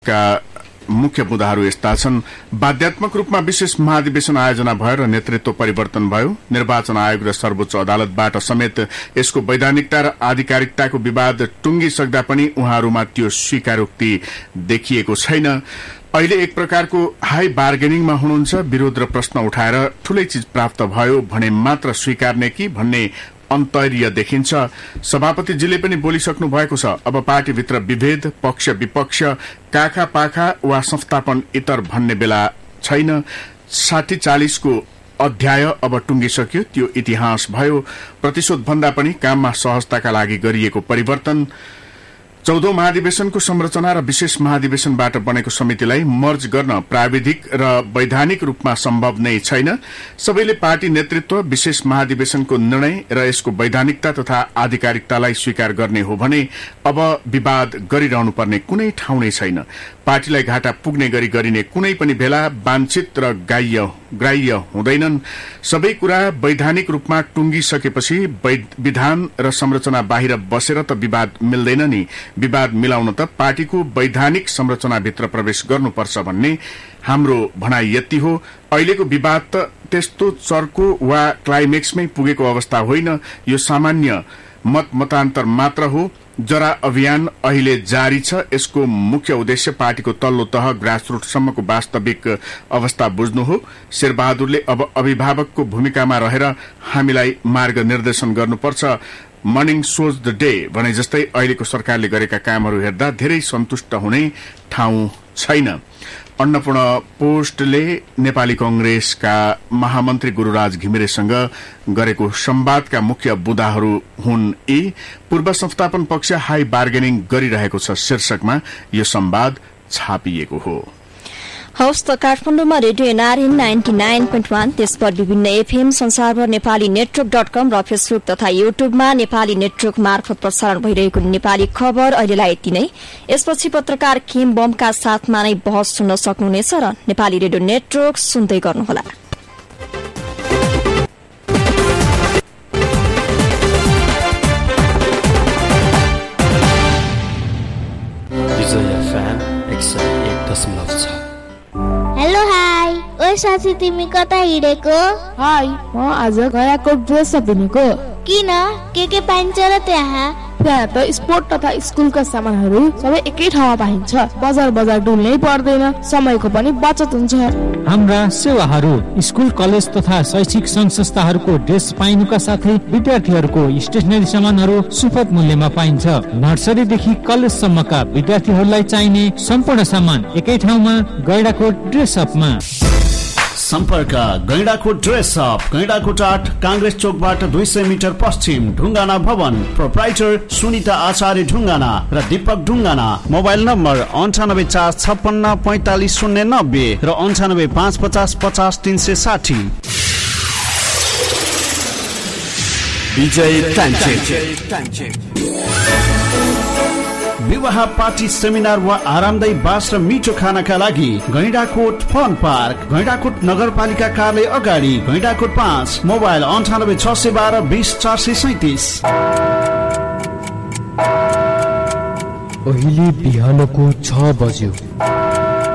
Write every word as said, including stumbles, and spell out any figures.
का मुख्य मुद्दाहरू यस्ता छन्। बाध्यात्मक रूपमा विशेष महाधिवेशन आयोजना भयो र नेतृत्व परिवर्तन भयो। निर्वाचन आयोग र सर्वोच्च अदालतबाट समेत यसको वैधानिकता र आधिकारिकताको विवाद टुंगिसक्दा पनि उहाँहरूमा त्यो स्वीकारोक्ति देखिएको छैन। अहिले एक प्रकारको हाई बार्गेनिङमा हुनुहुन्छ। विरोध र प्रश्न उठाएर ठूलै चीज प्राप्त भयो भने मात्र स्वीकार्ने कि भन्ने अन्तर्य देखिन्छ। सभापतिजीले पनि बोलिसक्नु भएको छ। अब पार्टीभित्र विभेद, पक्ष विपक्ष, काखा पाखा वा संस्थापन इतर भन्ने बेला छैन। साठी चालिसको अध्याय अब टुंगिसक्यो। त्यो इतिहास भयो। प्रतिशोध भन्दा पनि काममा सहजताका लागि गरिएको परिवर्तन। चौधौं महाधिवेशनको संरचना र विशेष महाधिवेशनबाट बनेको समितिलाई मर्ज गर्न प्राविधिक र वैधानिक रूपमा सम्भव नै छैन। सबैले पार्टी नेतृत्व विशेष महाधिवेशनको निर्णय र यसको वैधानिकता तथा आधिकारिकतालाई स्वीकार गर्ने हो भने अब विवाद गरिरहनु पर्ने कुनै ठाउँ नै छैन। पार्टीलाई घाटा पुग्ने गरी गरिने कुनै पनि बेला वाञ्छित र ग्राह्य ग्राह्य हुँदैनन्। सबै कुरा वैधानिक रूपमा टुंगिसकेपछि विधान र संरचना बाहिर बसेर त विवाद मिल्दैन नि। विवाद मिलाउन त पार्टीको वैधानिक संरचनाभित्र प्रवेश गर्नुपर्छ भन्ने हाम्रो भनाई यति हो। अहिलेको विवाद त त्यस्तो चर्को वा क्लाइमेक्समै पुगेको अवस्था होइन। यो सामान्य मत मतान्तर मात्र हो। जरा अभियान अहिले जारी छ। यसको मुख्य उद्देश्य पार्टीको तल्लो तह ग्रासरूटसम्मको वास्तविक अवस्था बुझ्नु हो। शेरबहादुरले अब अभिभावकको भूमिकामा रहेर हामीलाई मार्ग निर्देशन गर्नुपर्छ। मर्निङ सोज द डे भने जस्तै अहिलेको सरकारले गरेका कामहरू हेर्दा धेरै सन्तुष्ट हुने ठाउँ छैन। अन्नपूर्ण पोस्टले नेपाली कंग्रेसका महामन्त्री गुरूराज घिमिरेसँग गरेको संवादका मुख्य बुदाहरू हुन् यी। पूर्व संस्थापन पक्ष हाई बार्गेनिङ गरिरहेको छ शीर्षकमा यो संवाद छापिएको हो। हवस् त काठमाडौँमा radio NRN ninety nine point one, त्यसपर विभिन्न एफएम, संसारभर नेपाली नेटवर्क डट कम र फेसबुक तथा युट्युबमा नेपाली नेटवर्क मार्फत प्रसारण भइरहेको नेपाली खबर अहिलेलाई यति नै। यसपछि पत्रकार किम बमका साथमा नै बहस सुन्न सक्नुहुनेछ र नेपाली रेडियो नेटवर्क सुन्दै गर्नुहोला। हेलो हाई, ओइ साथी तिमी कता हिँडेको? हाई, म आज गयाको ड्रेस किनेको। किन? के के पाइन्छ र त्यहाँ? त्यहाँ त स्पोर्ट तथा स्कुलका सामानहरू सबै एकै ठाउँमा पाइन्छ। बजार बजार डुल्नै पर्दैन, समयको पनि बचत हुन्छ। हाम्रा सेवाहरू स्कुल, कलेज तथा शैक्षिक संघ संस्थाहरूको ड्रेस पाइनुका साथै विद्यार्थीहरूको स्टेशनरी सामानहरू सुपथ मूल्यमा पाइन्छ। नर्सरीदेखि कलेजसम्मका विद्यार्थीहरूलाई चाहिने सम्पूर्ण सामान एकै ठाउँमा गैंडाकोट ड्रेस अपमा। सम्पर्क गैंडाकोट ड्रेस अप, गैंडाकोट आठ, कांग्रेस चोकबाट दुई सय मिटर पश्चिम, ढुङ्गाना भवन। प्रोप्राइटर सुनिता आचार्य ढुङ्गाना र दीपक ढुङ्गाना। मोबाइल नम्बर अन्ठानब्बे चार छप्पन्न पैंतालिस शून्य नब्बे र अन्ठानब्बे पाँच पचास पचास तीन सय साठी। विजय टाइम विवाह, पार्टी, सेमिनार वा आरामदायी बास र मिठो खानाका लागि गैंडाकोट फन पार्क, गैंडाकोट नगरपालिका कार्यालय अगाडि, गैंडाकोट पाँच। मोबाइल अन्ठानब्बे छ सय बाह्र बीस चार सय सैतिस। अहिले बिहानको छ बज्यो।